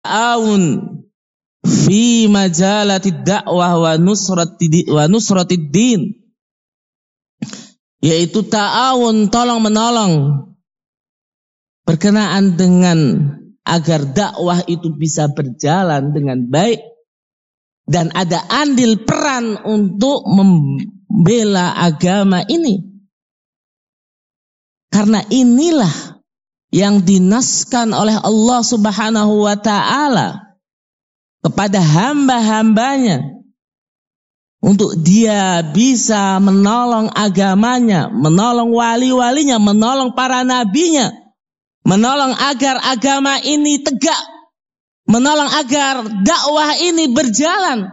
ta'awun fi majalatid da'wah wa nusratid din, yaitu ta'awun, tolong menolong, berkenaan dengan agar dakwah itu bisa berjalan dengan baik dan ada andil peran untuk membela agama ini. Karena inilah yang dinaskan oleh Allah Subhanahu wa ta'ala kepada hamba-hambanya untuk dia bisa menolong agamanya, menolong wali-walinya, menolong para nabinya, menolong agar agama ini tegak, menolong agar dakwah ini berjalan.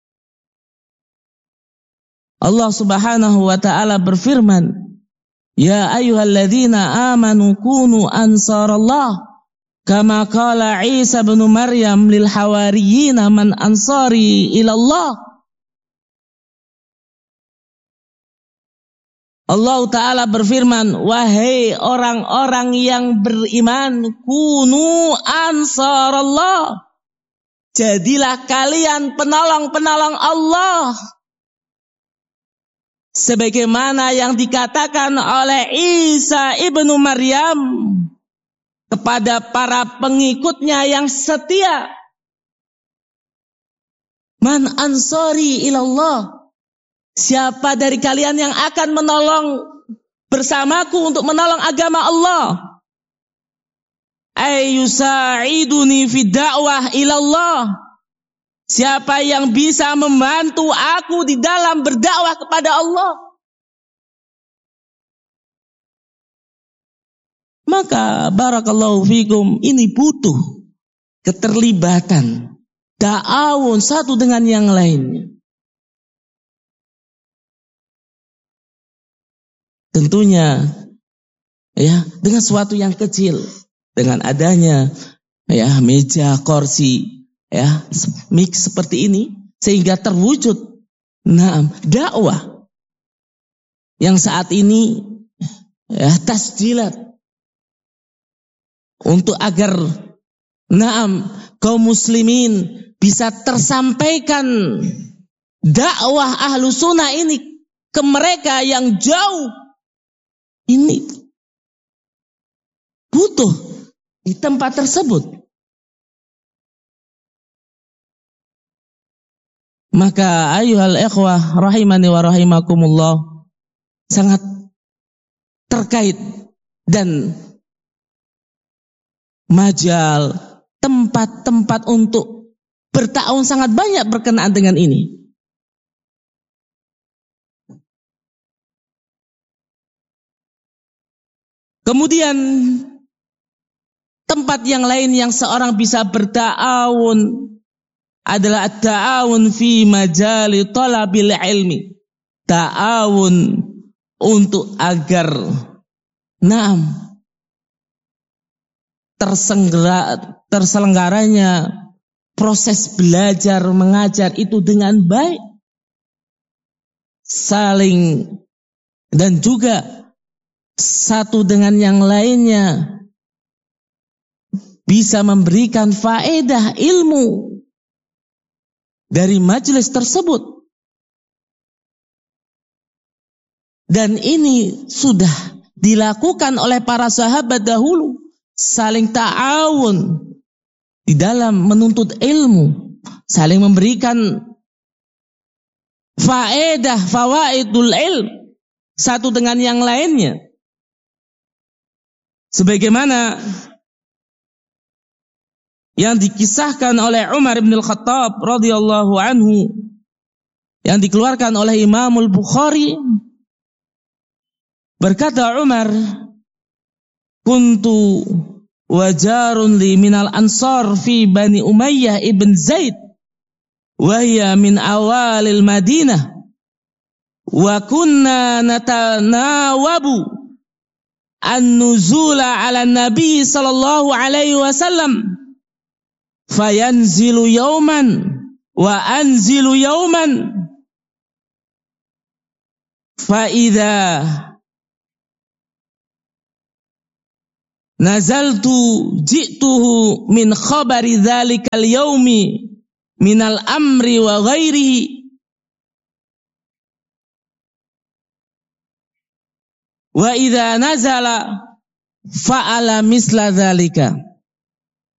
Allah Subhanahu wa ta'ala berfirman, ya ayyuhalladzina amanu kunu ansarallah kama qala Isa bin Maryam lil hawariyina man ansari ilallah. Allah Ta'ala berfirman, wahai orang-orang yang beriman, kunu ansarallah, jadilah kalian penolong-penolong Allah. Sebagaimana yang dikatakan oleh Isa ibnu Maryam kepada para pengikutnya yang setia. Man ansari ilallah. Siapa dari kalian yang akan menolong bersamaku untuk menolong agama Allah? Ayyusa'iduni fi da'wah ilallah. Siapa yang bisa membantu aku di dalam berdakwah kepada Allah? Maka barakallahu fikum, ini butuh keterlibatan, ta'awun satu dengan yang lainnya. Tentunya ya dengan sesuatu yang kecil, dengan adanya ya meja, kursi, ya mix seperti ini sehingga terwujud dakwah yang saat ini ya tasjilat untuk agar kaum muslimin bisa tersampaikan dakwah ahlu sunnah ini ke mereka yang jauh. Ini butuh di tempat tersebut. Maka ayuhal ikhwah rahimani wa rahimakumullah, sangat terkait dan majal, tempat-tempat untuk berta'awun sangat banyak berkenaan dengan ini. Kemudian tempat yang lain yang seorang bisa berta'awun adalah ta'awun fi majali talabil ilmi. Ta'awun untuk agar terselenggaranya proses belajar mengajar itu dengan baik, saling dan juga satu dengan yang lainnya bisa memberikan faedah ilmu dari majelis tersebut. Dan ini sudah dilakukan oleh para sahabat dahulu, saling ta'awun di dalam menuntut ilmu, saling memberikan fawaidul ilm satu dengan yang lainnya. Sebagaimana yang dikisahkan oleh Umar bin Al-Khattab radhiyallahu anhu, yang dikeluarkan oleh Imamul Bukhari, berkata Umar, kuntu wajarun li minal ansar fi bani Umayyah ibn Zaid wa hiya min awalil Madinah wa kunna natanawabu an-nuzula ala nabi sallallahu alaihi wasallam fayanzilu yawman wa anzilu yawman fa idza nazaltu ji'tuhu min khabari dzalikal yaumi minal amri wa ghairihi wa idza nazala fa'ala misla dzalika.